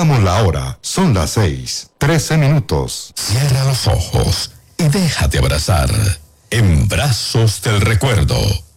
Indicamos la hora. Son las 6:13. Cierra los ojos y déjate abrazar en brazos del recuerdo.